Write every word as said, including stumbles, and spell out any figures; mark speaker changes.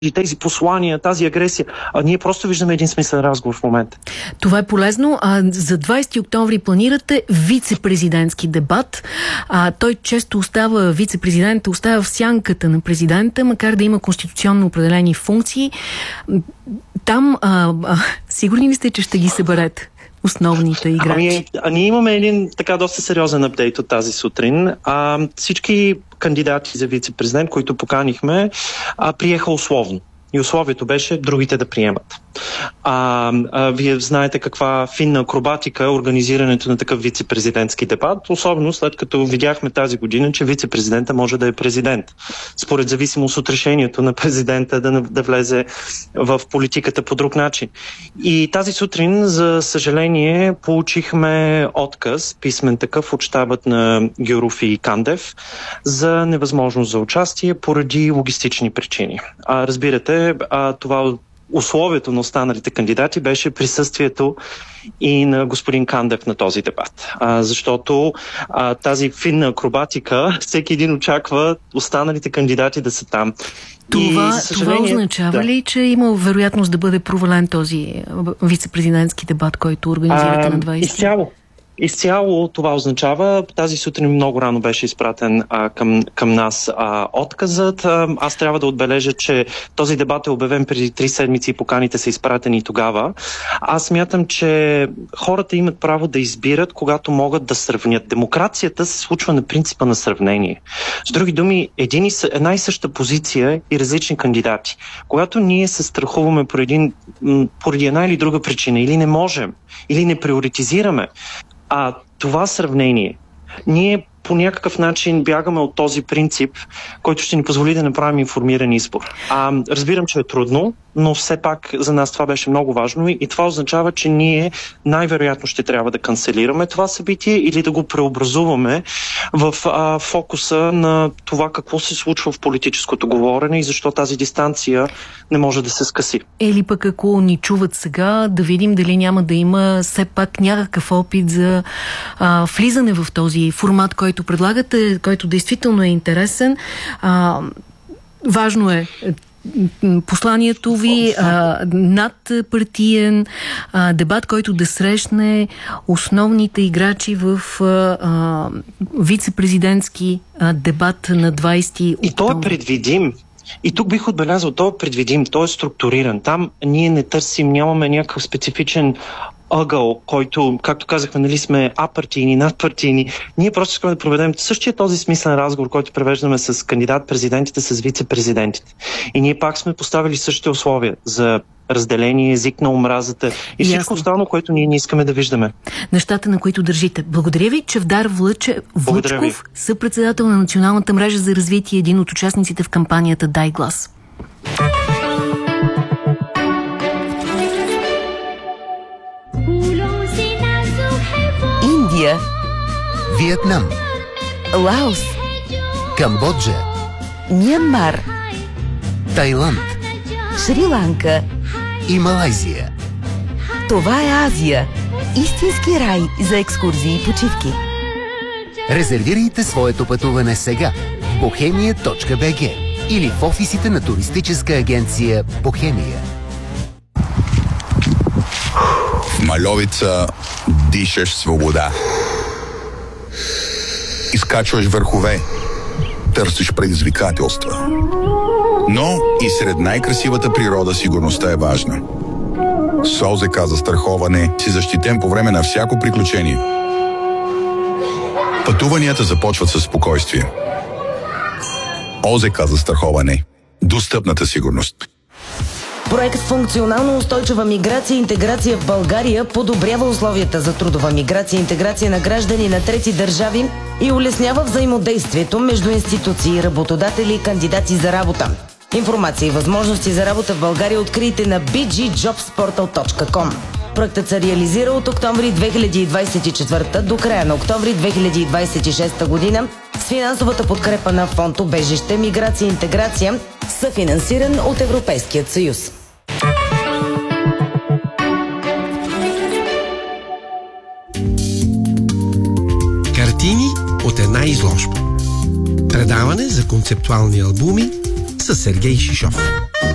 Speaker 1: тези послания, тази агресия. А ние просто виждаме един смислен разговор в момента.
Speaker 2: Това е полезно. А, за двайсети октомври планирате вице-президентски дебат. А, той често остава, вице-президента остава в сянката на президента, макар да има конституционно определени функции. Там а, а, сигурни ли сте, че ще ги съберете? Основните играчи.
Speaker 1: Ами, а ние имаме един така доста сериозен апдейт от тази сутрин. А, всички кандидати за вице-президент, които поканихме, а, приеха условно. И условието беше другите да приемат. А, а, вие знаете каква финна акробатика е организирането на такъв вице-президентски дебат, особено след като видяхме тази година, че вице-президента може да е президент. Според зависимост от решението на президента да, да влезе в политиката по друг начин. И тази сутрин, за съжаление, получихме отказ, писмен такъв от щабът на Гюров и Кандев, за невъзможност за участие поради логистични причини. А, разбирате, а, това условието на останалите кандидати беше присъствието и на господин Кандев на този дебат. А, защото а, тази финна акробатика, всеки един очаква останалите кандидати да са там.
Speaker 2: Това, и, това означава да. ли, че има вероятност да бъде провален този вице-президентски дебат, който организирате а, на двайсети?
Speaker 1: Изцяло. Изцяло това означава, тази сутрин много рано беше изпратен а, към, към нас а, отказът. А, аз трябва да отбележа, че този дебат е обявен преди три седмици и поканите са изпратени тогава. Аз смятам, че хората имат право да избират, когато могат да сравнят. Демокрацията се случва на принципа на сравнение. С други думи, един и, една и съща позиция и различни кандидати. Когато ние се страхуваме поради, един, поради една или друга причина, или не можем, или не приоритизираме, а това сравнение, ние по някакъв начин бягаме от този принцип, който ще ни позволи да направим информиран избор. А, разбирам, че е трудно, но все пак за нас това беше много важно и това означава, че ние най-вероятно ще трябва да канцелираме това събитие или да го преобразуваме в а, фокуса на това какво се случва в политическото говорене и защо тази дистанция не може да се скъси.
Speaker 2: Или пък ако ни чуват сега, да видим дали няма да има все пак някакъв опит за а, влизане в този формат, който предлагате, който действително е интересен. А, важно е посланието ви, а, надпартиен а, дебат, който да срещне основните играчи в а, вице-президентски а, дебат на двайсети октомври.
Speaker 1: И то е предвидим. И тук бих отбелязал, той е предвидим, той е структуриран. Там ние не търсим, нямаме някакъв специфичен ъгъл, който, както казахме, нали сме апартийни, надпартийни. Ние просто искаме да проведем същия този смислен разговор, който превеждаме с кандидат-президентите, с вице-президентите. И ние пак сме поставили същите условия за разделение, език на омразата и всичко Ясно. останало, което ние не искаме да виждаме.
Speaker 2: Нещата, на които държите. Благодаря ви, Чавдар Влъче, Влъчков, съпредседател на Националната мрежа за развитие, един от участниците в кампанията Дай глас.
Speaker 3: Индия,
Speaker 4: Виетнам,
Speaker 3: Лаос,
Speaker 4: Камбоджа,
Speaker 3: Мянмар,
Speaker 4: Тайланд,
Speaker 3: Шри-Ланка
Speaker 4: и Малайзия.
Speaker 3: Това е Азия. Истински рай за екскурзии и почивки.
Speaker 4: Резервирайте своето пътуване сега в бохемия точка би джи или в офисите на туристическа агенция Бохемия.
Speaker 5: В Мальовица дишаш свобода. Изкачваш върхове, търсиш предизвикателства. Но и сред най-красивата природа сигурността е важна. С ОЗК застраховане си защитен по време на всяко приключение. Пътуванията започват със спокойствие. ОЗК застраховане. Достъпната сигурност.
Speaker 6: Проект функционално устойчива миграция и интеграция в България подобрява условията за трудова миграция и интеграция на граждани на трети държави и улеснява взаимодействието между институции, работодатели и кандидати за работа. Информация и възможности за работа в България открийте на би джи джобс портал точка ком. Проектът се реализира от октомври две хиляди двайсет и четвърта до края на октомври две хиляди двайсет и шеста година с финансовата подкрепа на Фонд Убежище, миграция и интеграция, съфинансиран от Европейският съюз.
Speaker 7: Картини от една изложба. Предаване за концептуални албуми с Сергей Шишов.